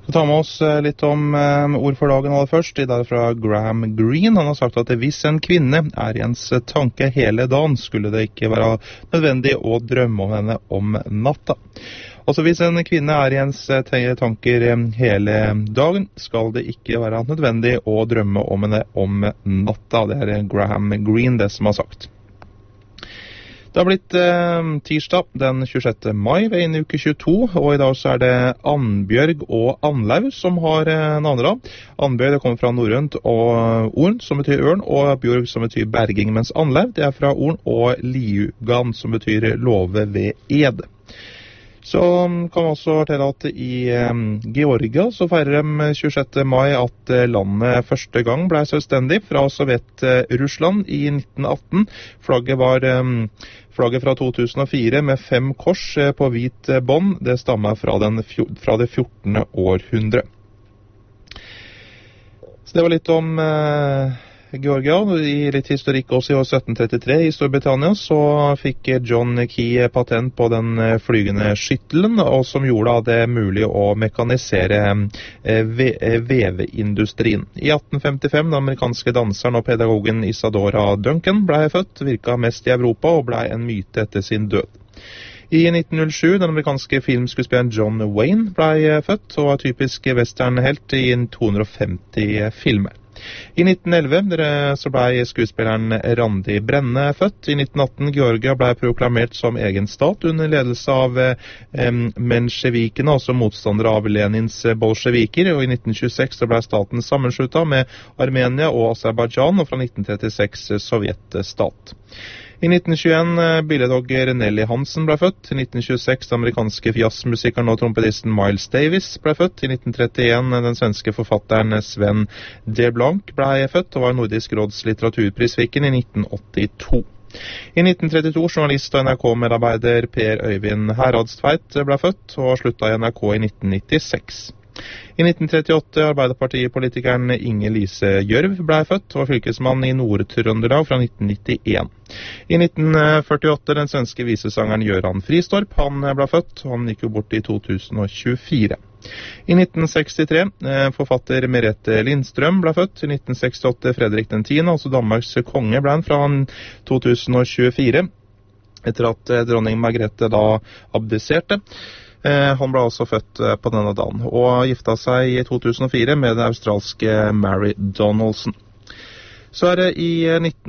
Så tar vi oss litt om ord for dagen aller først. I dag fra Graham Greene. Han har sagt at hvis en kvinne er i ens tanke hele dagen, skulle det ikke være nødvendig å drømme om henne om natta. Altså hvis en kvinne er i ens tanker hele dagen, skal det ikke være nødvendig å drømme om henne om natta. Det er Graham Greene det som har sagt. Det har blitt tirsdag den 26. mai ved inn i uke 22, og i dag så er det Annbjørg og Annlaug som har navnedag. Annbjørg det kommer fra norrønt og Orn som betyr ørn, og Bjørg som betyr berging, mens Annlaug det er fra Orn og liugan som betyr love ved ed. Så kan vi også fortelle at i Georgia så feirer de 26. mai at landet første gang ble selvstendig fra Sovjet-Russland i 1918. Flagget fra 2004 med 5 kors på hvit bånd, det stammer fra det 14. århundre. Så det var litt om Georgia. I litt historikk også i år 1733 i Storbritannia så fikk John Key patent på den flygende skyttelen, og som gjorde det mulig å mekanisere veveindustrien. I 1855 den amerikanske danseren og pedagogen Isadora Duncan ble født, virket mest i Europa og ble en myte etter sin død. I 1907 den amerikanske filmskuespilleren John Wayne ble født, og var typisk westernhelt i 250 filmer. I 1911 så ble skuespilleren Randi Brenne født. I 1918 Georgia ble proklamert som egen stat under ledelse av mensjevikene, altså motstandere av Lenins bolsjeviker, og i 1926 så ble staten sammensluttet med Armenia og Aserbajdsjan, og fra 1936 sovjetstat. I 1921 billedhogger Nelly Hansen ble født. I 1926 den amerikanske jazzmusikeren og trompetisten Miles Davis ble født. I 1931 den svenske forfatteren Sven D. Blanc ble født, og var Nordisk råds litteraturprisvinneren i 1982. I 1932 journalist og NRK-medarbeider Per Øyvind Heradstveit ble født, og sluttet i NRK i 1996. I 1938 Arbeiderpartipolitikeren Inge Lise Gjørv ble født, og var fylkesmann i Nord-Trøndelag fra 1991. I 1948 den svenske visesangeren Göran Fristorp, han ble født, og han gikk jo bort i 2024. I 1963 forfatter Merete Lindstrøm ble født. I 1968 Fredrik den 10., altså Danmarks konge, ble han fra 2024, etter at dronning Margrethe da abdiserte. Han ble også født på denne dagen, og gifta seg i 2004 med det australske Mary Donaldson. Så er det i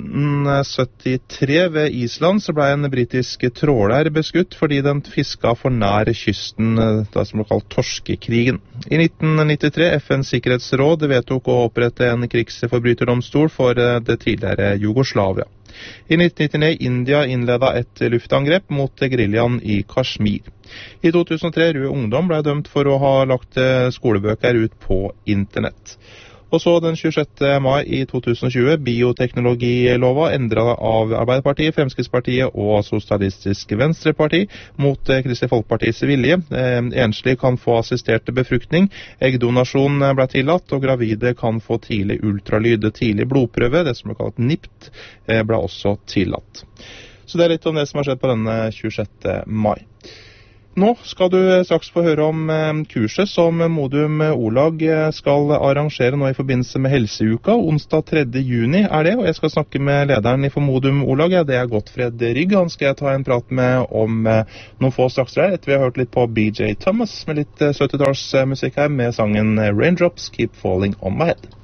1973 ved Island så ble en britisk tråler beskutt fordi den fisket for nær kysten, det som ble kalt torskekrigen. I 1993 FNs sikkerhetsråd vedtok å opprette en krigsforbryterdomstol for det tidligere Jugoslavia. I 1999 India innledet et luftangrep mot geriljaen i Kashmir. I 2003 Rød Ungdom ble dømt for å ha lagt skolebøker ut på internett. Og så den 26. mai i 2020, bioteknologilova endret av Arbeiderpartiet, Fremskrittspartiet og Sosialistisk Venstreparti mot Kristelig Folkepartis vilje. Enslig kan få assistert befruktning, eggdonasjon ble tillatt, og gravide kan få tidlig ultralyd. Tidlig blodprøve, det som er kalt NIPT, ble også tillatt. Så det er litt om det som har skjedd på denne 26. mai. Nå skal du straks få høre om kurset som Modum Olag skal arrangere nå i forbindelse med Helseuka. Onsdag 3. juni er det, og jeg skal snakke med lederen for Modum Olag. Det er Gottfred Rygg. Han skal jeg ta en prat med om noen få straks der, etter vi har hørt litt på BJ Thomas med litt 70-tallsmusikk her med sangen Raindrops Keep Falling On My Head.